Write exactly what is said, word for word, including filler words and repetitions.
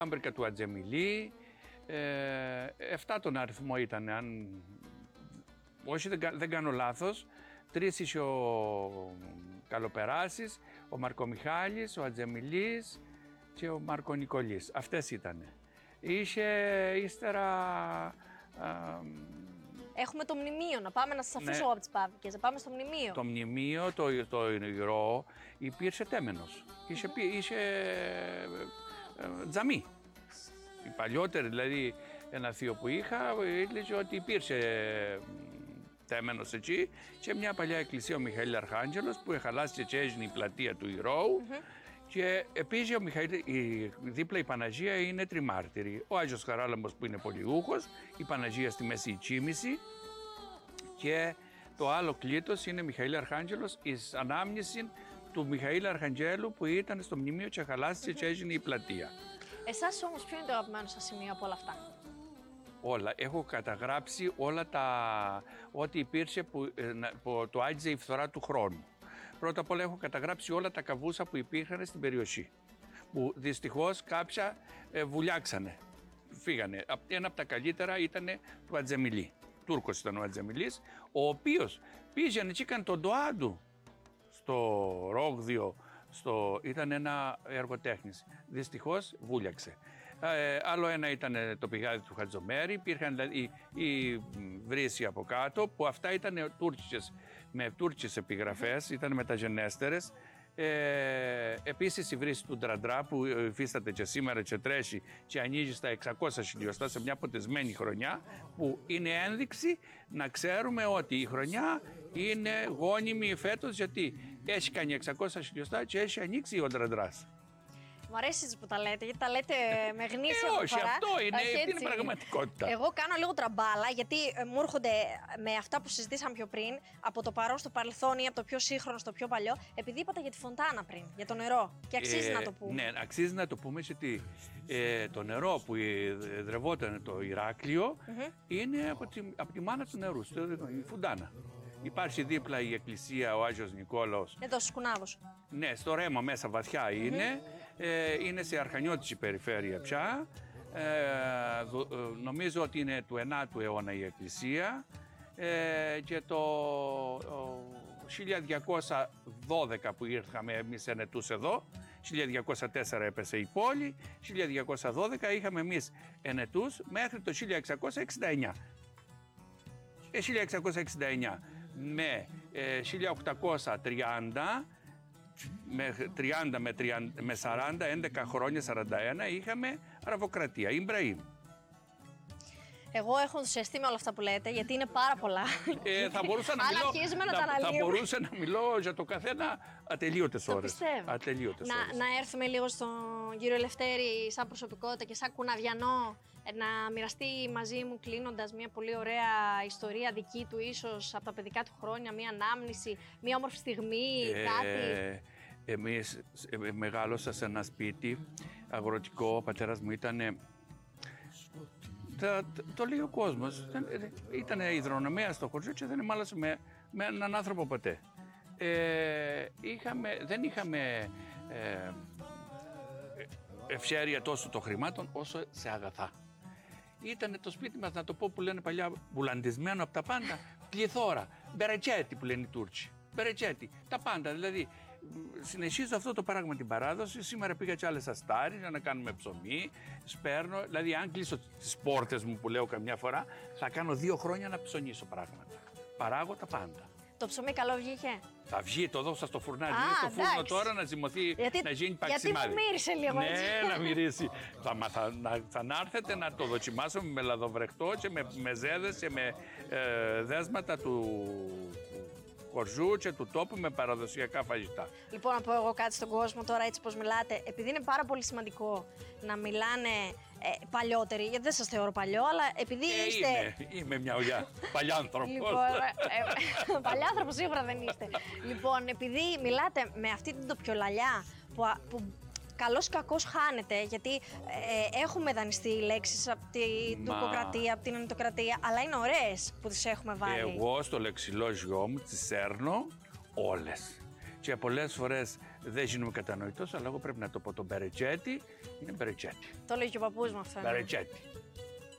Άμπρικα του Ατζεμιλή, ε, εφτά τον αριθμό ήταν, αν όχι δεν, δεν κάνω λάθος, τρεις είσαι ο Καλοπεράσης, ο Μαρκομιχάλης, ο Ατζεμιλής και ο Μαρκονικολής. Αυτές ήτανε. Είχε ύστερα... Α, έχουμε το μνημείο, να πάμε να σας αφήσω ναι. από τις παύκες, να πάμε στο μνημείο. Το μνημείο, το, το υγρό, υπήρξε τέμενος. Είχε, mm-hmm. είχε ε, ε, τζαμί. Η παλιότερη, δηλαδή, ένα θείο που είχα, έλεγε ότι υπήρξε ε, τέμενος εκεί και μια παλιά εκκλησία ο Μιχαήλ Αρχάγγελος που είχε χαλάσει και έγινε η πλατεία του ηρώου. Mm-hmm. Και επίσης ο Μιχαήλ, η, δίπλα η Παναγία είναι τριμάρτυρη. Ο Άγιος Χαράλαμπος που είναι πολυούχος, η Παναγία στη μέση η Τσίμηση και το άλλο κλήτος είναι Μιχαήλ Αρχάγγελος, εις ανάμνηση του Μιχαήλ Αρχαγγέλου που ήταν στο μνημείο και χαλάστηκε και έγινε η πλατεία. Εσάς όμως ποιο είναι το αγαπημένο σας σημείο από όλα αυτά? Όλα. Έχω καταγράψει όλα τα... ό,τι υπήρξε που, που το άγγιζε η φθορά του χρόνου. Πρώτα απ' όλα έχω καταγράψει όλα τα καβούσα που υπήρχαν στην περιοχή. Που δυστυχώς κάποια ε, βουλιάξανε. Φύγανε. Ένα από τα καλύτερα ήταν του Ατζεμιλή. Τούρκος ήταν ο Ατζεμιλής, ο οποίος πήγαινε και έκανε τον ντοάντου στο Ρόγδιο. Στο... Ήταν ένα έργο τέχνης. Δυστυχώς βούλιαξε. Ε, άλλο ένα ήταν το πηγάδι του Χατζομέρη, υπήρχαν δηλαδή οι, οι βρύσοι από κάτω που αυτά ήταν τούρκες, με τούρκες επιγραφές, ήταν μεταγενέστερες. Ε, επίσης η βρύση του Ντραντρά που υφίσταται και σήμερα και τρέχει και ανοίγει στα εξακόσια χιλιοστά σε μια ποτισμένη χρονιά που είναι ένδειξη να ξέρουμε ότι η χρονιά είναι γόνιμη φέτος γιατί έχει κάνει εξακόσια χιλιοστά και έχει ανοίξει ο Ντραντράς. Μου αρέσει που τα λέτε, γιατί τα λέτε με γνήσια ε, όχι, φορά. αυτό είναι, αυτή είναι πραγματικότητα. Εγώ κάνω λίγο τραμπάλα, γιατί μου έρχονται με αυτά που συζητήσαμε πιο πριν, από το παρόν στο παρελθόν ή από το πιο σύγχρονο στο πιο παλιό, επειδή είπατε για τη φωντάνα πριν, για το νερό. Και αξίζει ε, να το πούμε. Ναι, αξίζει να το πούμε, γιατί ε, το νερό που δρευόταν το Ηράκλειο mm-hmm. είναι από τη, από τη μάνα του νερού, η φουντάνα. Υπάρχει δίπλα η εκκλησία, ο Άγιος Νικόλαος. Εδώ στους Κουνάβους. Ναι, στο Ρέμα μέσα βαθιά mm-hmm. είναι. Ε, είναι σε αρχανιώτιση περιφέρεια πια. Ε, δο, ε, νομίζω ότι είναι του ενάτου αιώνα η εκκλησία. Ε, και το ε, χίλια διακόσια δώδεκα που ήρθαμε εμείς ενετούς εδώ, χίλια διακόσια τέσσερα έπεσε η πόλη, χίλια διακόσια δώδεκα είχαμε εμείς ενετούς μέχρι το χίλια εξακόσια εξήντα εννιά. Ε, χίλια εξακόσια εξήντα εννιά με ε, χίλια οκτακόσια τριάντα με τριάντα με, τριάντα με σαράντα, έντεκα χρόνια, σαράντα ένα είχαμε αραβοκρατία, Ιμπραήμ. Εγώ έχω ενθουσιαστεί με όλα αυτά που λέτε, γιατί είναι πάρα πολλά. Ε, θα μπορούσα να μιλώ, αρχίζουμε να θα, τα αναλύουμε. Θα μπορούσα να μιλώ για το καθένα ατελείωτες ώρες. Το πιστεύω. Ατελείωτες να, ώρες. να έρθουμε λίγο στον κύριο Ελευθέρη σαν προσωπικότητα και σαν κουναβιανό, να μοιραστεί μαζί μου κλείνοντας μια πολύ ωραία ιστορία δική του, ίσως από τα παιδικά του χρόνια, μια ανάμνηση, μια όμορφη στιγμή, ε, κάτι. Εμείς ε, μεγάλωσα σε ένα σπίτι αγροτικό, ο πατέρας μου ήταν... Το, το, το λέει ο κόσμος, ήταν, ήταν υδρονομέα στο χωριό και δεν μάλωσε με, με έναν άνθρωπο ποτέ. Ε, είχαμε, δεν είχαμε ε, ευσέρεια τόσο των χρημάτων όσο σε αγαθά. Ήταν το σπίτι μας, να το πω που λένε παλιά, μπουλαντισμένο από τα πάντα, πληθώρα, μπερετσέτη που λένε οι Τούρκοι, μπερετσέτη, τα πάντα, δηλαδή. Συνεχίζω αυτό το πράγμα την παράδοση. Σήμερα πήγα και άλλες αστάρι για να κάνουμε ψωμί. Σπέρνω, δηλαδή, αν κλείσω τις πόρτες μου που λέω καμιά φορά, θα κάνω δύο χρόνια να ψωνίσω πράγματα. Παράγω τα πάντα. Το ψωμί καλό βγήκε. Θα βγει, το δώσα στο φουρνάρι. Α, είναι στο εντάξει. φούρνο τώρα να ζυμωθεί, γιατί, να γίνει παξιμάδι. Γιατί μου μύρισε λίγο ναι, έτσι. Ναι, να μυρίσει. θα, θα, θα, θα να έρθετε να το δοκιμάσουμε με λαδοβρεχτό και με, με ζέδες και με ε, δέσματα του χωριού και του τόπου με παραδοσιακά φαγητά. Λοιπόν, να πω εγώ κάτι στον κόσμο τώρα, έτσι πως μιλάτε. Επειδή είναι πάρα πολύ σημαντικό να μιλάνε ε, παλιότεροι, γιατί δεν σας θεωρώ παλιό, αλλά επειδή ε, είστε. Είμαι, είμαι μια ουλιά. Παλιάνθρωπος. Λοιπόν, ε, ε, παλιάνθρωπος σίγουρα δεν είστε. Λοιπόν, επειδή μιλάτε με αυτή την τοπιολαλιά που, που καλώς κακώς χάνεται, γιατί ε, έχουμε δανειστεί λέξεις από την τουρκοκρατία, από την ενωτοκρατία, αλλά είναι ωραίες που τις έχουμε βάλει. Εγώ στο λεξιλόγιο μου τις σέρνω όλες. Και πολλές φορές δεν γίνομαι κατανοητός, αλλά εγώ πρέπει να το πω. Το Μπερετζέτι είναι Μπερετζέτι. Το λέει και ο παππούς μου αυτό. Μπερετζέτι.